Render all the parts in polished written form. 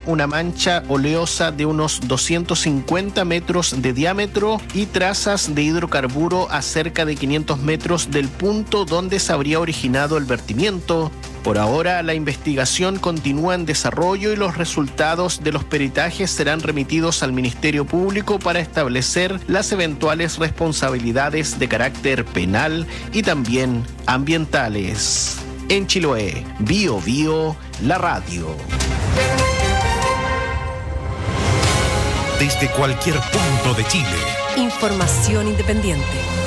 una mancha oleosa de unos 250 metros de diámetro y trazas de hidrocarburo a cerca de 500 metros del punto donde se habría originado el vertimiento. Por ahora, la investigación continúa en desarrollo y los resultados de los peritajes serán remitidos al Ministerio Público para establecer las eventuales responsabilidades de carácter penal y también ambientales. En Chiloé, Bio Bio, la radio. Desde cualquier punto de Chile. Información independiente.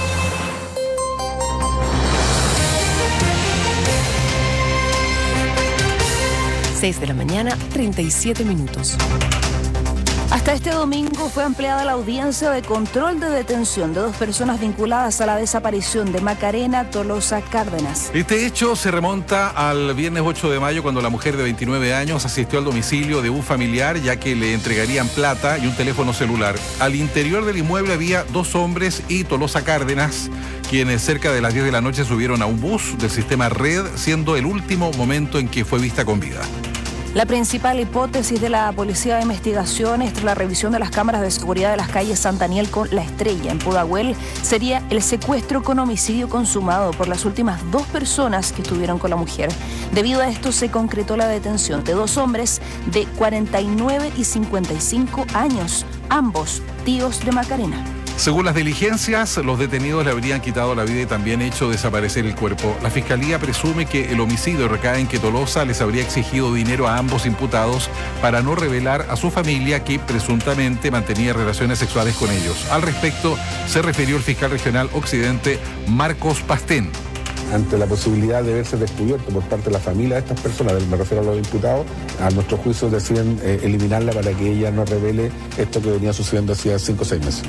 6 de la mañana, 37 minutos. Hasta este domingo fue ampliada la audiencia de control de detención de 2 personas vinculadas a la desaparición de Macarena Tolosa Cárdenas. Este hecho se remonta al viernes 8 de mayo, cuando la mujer de 29 años asistió al domicilio de un familiar, ya que le entregarían plata y un teléfono celular. Al interior del inmueble había 2 hombres y Tolosa Cárdenas, quienes cerca de las 10 de la noche subieron a un bus del sistema Red, siendo el último momento en que fue vista con vida. La principal hipótesis de la Policía de Investigaciones, tras la revisión de las cámaras de seguridad de las calles Santa Daniel con La Estrella en Pudahuel, sería el secuestro con homicidio consumado por las últimas 2 personas que estuvieron con la mujer. Debido a esto se concretó la detención de 2 hombres de 49 y 55 años, ambos tíos de Macarena. Según las diligencias, los detenidos le habrían quitado la vida y también hecho desaparecer el cuerpo. La Fiscalía presume que el homicidio recae en que Tolosa les habría exigido dinero a ambos imputados para no revelar a su familia que presuntamente mantenía relaciones sexuales con ellos. Al respecto, se refirió el fiscal regional Occidente, Marcos Pastén. Ante la posibilidad de verse descubierto por parte de la familia de estas personas, me refiero a los imputados, a nuestro juicio deciden eliminarla para que ella no revele esto que venía sucediendo hacía 5 o 6 meses.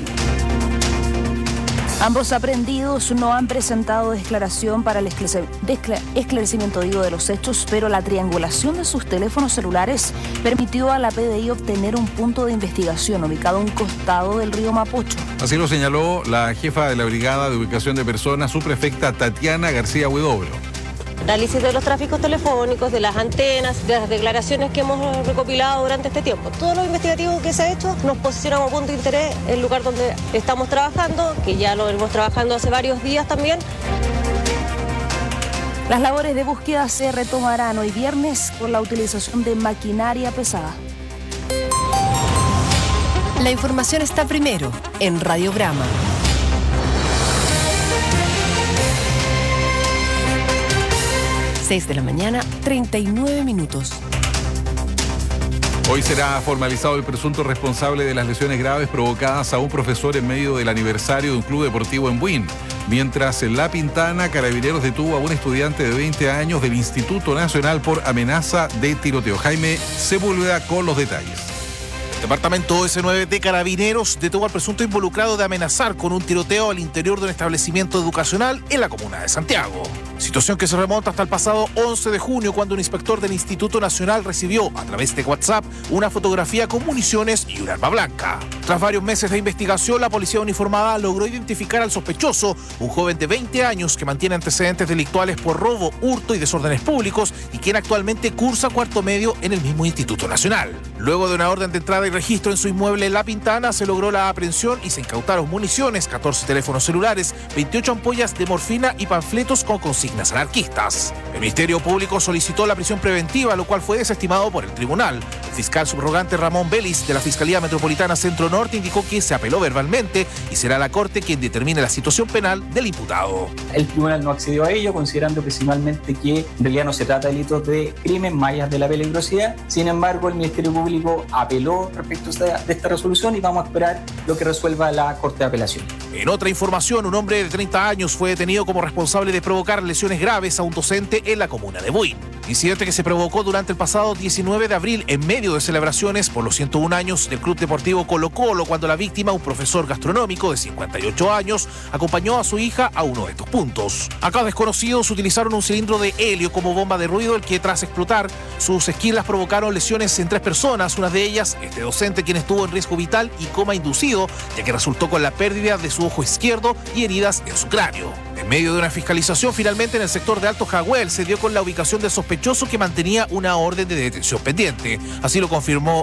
Ambos aprehendidos no han presentado declaración para el esclarecimiento de los hechos, pero la triangulación de sus teléfonos celulares permitió a la PDI obtener un punto de investigación ubicado a un costado del río Mapocho. Así lo señaló la jefa de la Brigada de Ubicación de Personas, subprefecta Tatiana García Huidobro. Análisis de los tráficos telefónicos, de las antenas, de las declaraciones que hemos recopilado durante este tiempo. Todo lo investigativo que se ha hecho nos posiciona como punto de interés el lugar donde estamos trabajando, que ya lo venimos trabajando hace varios días también. Las labores de búsqueda se retomarán hoy viernes con la utilización de maquinaria pesada. La información está primero en Radiograma. 6 de la mañana, 39 minutos. Hoy será formalizado el presunto responsable de las lesiones graves provocadas a un profesor en medio del aniversario de un club deportivo en Buin. Mientras en La Pintana, Carabineros detuvo a un estudiante de 20 años del Instituto Nacional por amenaza de tiroteo. Jaime Sepúlveda con los detalles. Departamento S9 de Carabineros detuvo al presunto involucrado de amenazar con un tiroteo al interior de un establecimiento educacional en la comuna de Santiago. Situación que se remonta hasta el pasado 11 de junio, cuando un inspector del Instituto Nacional recibió a través de WhatsApp una fotografía con municiones y un arma blanca. Tras varios meses de investigación, la policía uniformada logró identificar al sospechoso, un joven de 20 años que mantiene antecedentes delictuales por robo, hurto y desórdenes públicos y quien actualmente cursa 4º medio en el mismo Instituto Nacional. Luego de una orden de entrada y registro en su inmueble en La Pintana, se logró la aprehensión y se incautaron municiones, 14 teléfonos celulares, 28 ampollas de morfina y panfletos con consignas anarquistas. El Ministerio Público solicitó la prisión preventiva, lo cual fue desestimado por el tribunal. El fiscal subrogante Ramón Vélez de la Fiscalía Metropolitana Centro Norte indicó que se apeló verbalmente y será la Corte quien determine la situación penal del imputado. El tribunal no accedió a ello, considerando principalmente que en realidad no se trata de delitos de crimen, más allá de la peligrosidad. Sin embargo, el Ministerio Público apeló respecto de esta resolución y vamos a esperar lo que resuelva la Corte de Apelación. En otra información, un hombre de 30 años fue detenido como responsable de provocar lesiones graves a un docente en la comuna de Buin. Incidente que se provocó durante el pasado 19 de abril en medio de celebraciones por los 101 años del Club Deportivo Colo-Colo, cuando la víctima, un profesor gastronómico de 58 años, acompañó a su hija a uno de estos puntos. Acá desconocidos utilizaron un cilindro de helio como bomba de ruido, el que tras explotar sus esquilas provocaron lesiones en 3 personas, una de ellas este docente, quien estuvo en riesgo vital y coma inducido, ya que resultó con la pérdida de su ojo izquierdo y heridas en su cráneo. En medio de una fiscalización, finalmente en el sector de Alto Jaguel se dio con la ubicación del sospechoso, que mantenía una orden de detención pendiente. Así lo confirmó